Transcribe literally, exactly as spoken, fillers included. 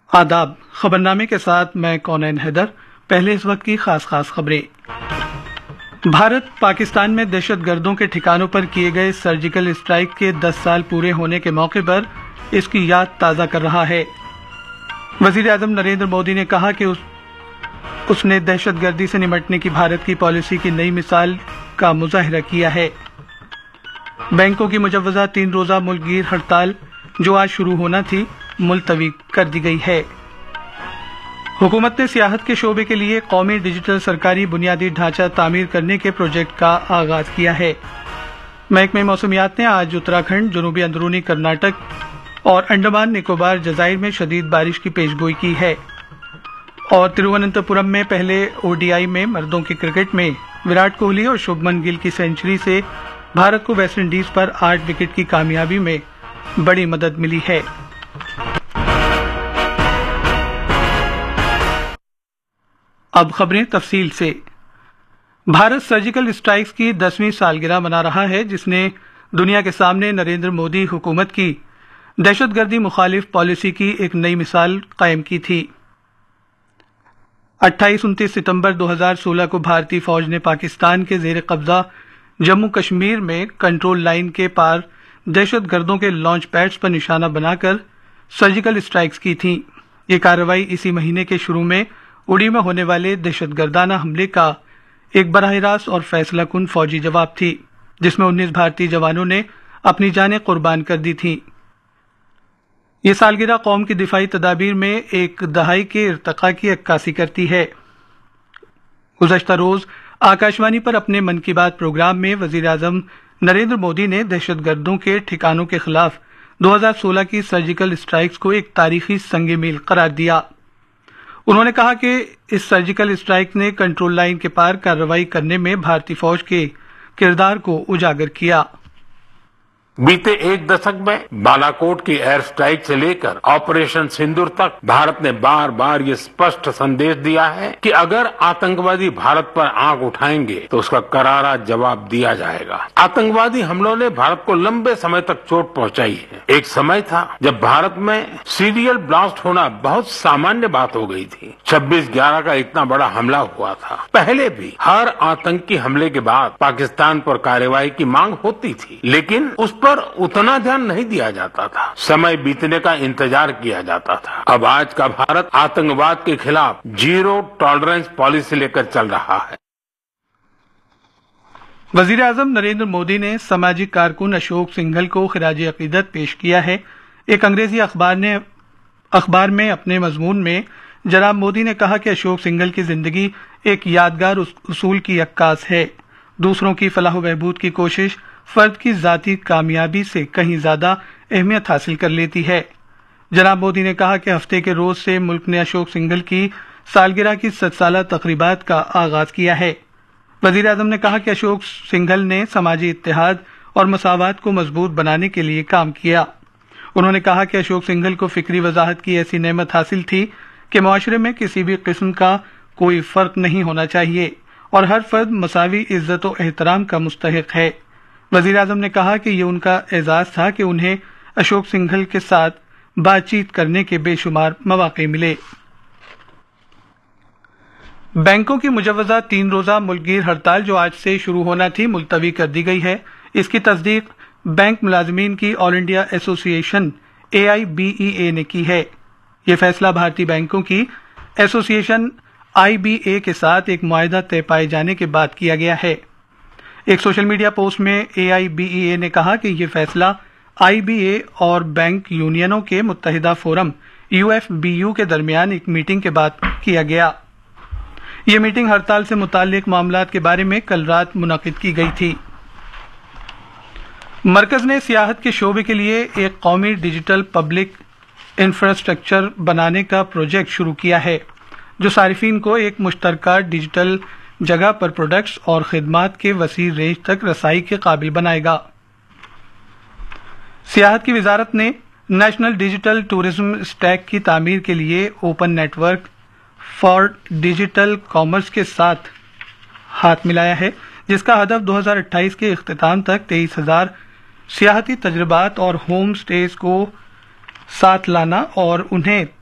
آداب، خبرنامے کے ساتھ میں کونین حیدر۔ پہلے اس وقت کی خاص خاص خبریں۔ بھارت پاکستان میں دہشت گردوں کے ٹھکانوں پر کیے گئے سرجیکل اسٹرائیک کے دس سال پورے ہونے کے موقع پر اس کی یاد تازہ کر رہا ہے۔ وزیر اعظم نریندر مودی نے کہا کہ اس اس نے دہشت گردی سے نمٹنے کی بھارت کی پالیسی کی نئی مثال کا مظاہرہ کیا ہے۔ بینکوں کی مجوزہ تین روزہ ملک گیر ہڑتال جو آج شروع ہونا تھی ملتوی کر دی گئی ہے۔ حکومت نے سیاحت کے شعبے کے لیے قومی ڈیجیٹل سرکاری بنیادی ڈھانچہ تعمیر کرنے کے پروجیکٹ کا آغاز کیا ہے۔ محکمہ موسمیات نے آج اتراکھنڈ، جنوبی اندرونی کرناٹک اور انڈمان نکوبار جزائر میں شدید بارش کی پیشگوئی کی ہے۔ اور ترووننتپورم میں پہلے او ڈی آئی میں مردوں کے کرکٹ میں وراٹ کوہلی اور شبھمن گل کی سینچری سے بھارت کو ویسٹ انڈیز پر آٹھ وکٹ کی کامیابی میں بڑی مدد ملی ہے۔ اب خبریں تفصیل سے۔ بھارت سرجیکل اسٹرائیکس کی دسویں سالگرہ منا رہا ہے، جس نے دنیا کے سامنے نریندر مودی حکومت کی دہشت گردی مخالف پالیسی کی ایک نئی مثال قائم کی تھی۔ اٹھائیس انتیس ستمبر دو ہزار سولہ کو بھارتی فوج نے پاکستان کے زیر قبضہ جموں کشمیر میں کنٹرول لائن کے پار دہشت گردوں کے لانچ پیڈز پر نشانہ بنا کر سرجیکل اسٹرائیکس کی تھیں۔ یہ کارروائی اسی مہینے کے شروع میں اڑی میں ہونے والے دہشت گردانہ حملے کا ایک براہ راست اور فیصلہ کن فوجی جواب تھی، جس میں انیس بھارتی جوانوں نے اپنی جانیں قربان کر دی تھیں۔ یہ سالگرہ قوم کی دفاعی تدابیر میں ایک دہائی کے ارتقاء کی عکاسی کرتی ہے۔ گزشتہ روز آکاشوانی پر اپنے من کی بات پروگرام میں وزیر اعظم نریندر مودی نے دہشت گردوں کے ٹھکانوں کے خلاف دو ہزار سولہ کی سرجیکل اسٹرائیکس کو ایک تاریخی سنگ میل قرار دیا۔ انہوں نے کہا کہ اس سرجیکل اسٹرائیک نے کنٹرول لائن کے پار کارروائی کرنے میں بھارتی فوج کے کردار کو اجاگر کیا۔ بیتے ایک دشک میں بالاکوٹ کی ایئر اسٹرائیک سے لے کر آپریشن سندور تک بھارت نے بار بار یہ اسپشٹ سندیش دیا ہے کہ اگر آتنکوادی بھارت پر آنکھ اٹھائیں گے تو اس کا کرارا جواب دیا جائے گا۔ آتنکوادی حملوں نے بھارت کو لمبے سمے تک چوٹ پہنچائی ہے۔ ایک سمے تھا جب بھارت میں سیریل بلاسٹ ہونا بہت سامانیہ بات ہو گئی تھی۔ چھبیس گیارہ کا اتنا بڑا حملہ ہوا تھا۔ پہلے بھی ہر آتنکی حملے کے بعد پاکستان پر کارروائی کی مانگ ہوتی تھی، لیکن اس پر اتنا دھیان نہیں دیا جاتا تھا۔ سمے بیتنے کا انتظار کیا جاتا تھا۔ اب آج کا بھارت آتنکواد کے خلاف زیرو ٹالرنس پالیسی لے کر چل رہا ہے۔ وزیر اعظم نریندر مودی نے سماجی کارکن اشوک سنگھل کو خراج عقیدت پیش کیا ہے۔ ایک انگریزی اخبار نے اخبار میں اپنے مضمون میں جناب مودی نے کہا کہ اشوک سنگھل کی زندگی ایک یادگار اصول کی عکاس ہے۔ دوسروں کی فلاح و بہبود کی کوشش فرد کی ذاتی کامیابی سے کہیں زیادہ اہمیت حاصل کر لیتی ہے۔ جناب مودی نے کہا کہ ہفتے کے روز سے ملک نے اشوک سنگھل کی سالگرہ کی ست سالہ تقریبات کا آغاز کیا ہے۔ وزیر اعظم نے کہا کہ اشوک سنگھل نے سماجی اتحاد اور مساوات کو مضبوط بنانے کے لیے کام کیا۔ انہوں نے کہا کہ اشوک سنگھل کو فکری وضاحت کی ایسی نعمت حاصل تھی کہ معاشرے میں کسی بھی قسم کا کوئی فرق نہیں ہونا چاہیے اور ہر فرد مساوی عزت و احترام کا مستحق ہے۔ وزیر اعظم نے کہا کہ یہ ان کا اعزاز تھا کہ انہیں اشوک سنگھل کے ساتھ بات چیت کرنے کے بے شمار مواقع ملے۔ بینکوں کی مجوزہ تین روزہ ملک گیر ہڑتال جو آج سے شروع ہونا تھی ملتوی کر دی گئی ہے۔ اس کی تصدیق بینک ملازمین کی آل انڈیا ایسوسی ایشن اے آئی بی ای اے نے کی ہے۔ یہ فیصلہ بھارتی بینکوں کی ایسوسی ایشن آئی بی اے کے ساتھ ایک معاہدہ طے پائے جانے کے بعد کیا گیا ہے۔ ایک سوشل میڈیا پوسٹ میں اے آئی بی ای اے نے کہا کہ یہ فیصلہ آئی بی اے اور بینک یونینوں کے متحدہ forum you F B you کے درمیان ایک میٹنگ کے بعد کیا گیا۔ یہ میٹنگ ہڑتال سے متعلق معاملات کے بارے میں کل رات منعقد کی گئی تھی۔ مرکز نے سیاحت کے شعبے کے لیے ایک قومی ڈیجیٹل پبلک انفراسٹرکچر بنانے کا پروجیکٹ شروع کیا ہے، جو صارفین کو ایک مشترکہ ڈیجیٹل جگہ پر پروڈکٹس اور خدمات کے وسیع رینج تک رسائی کے قابل بنائے گا۔ سیاحت کی وزارت نے نیشنل ڈیجیٹل ٹورزم اسٹیک کی تعمیر کے لیے open net work for digital commerce کے ساتھ ہاتھ ملایا ہے، جس کا ہدف دو ہزار اٹھائیس کے اختتام تک تیئیس ہزار سیاحتی تجربات اور ہوم سٹیز کو ساتھ لانا اور انہیں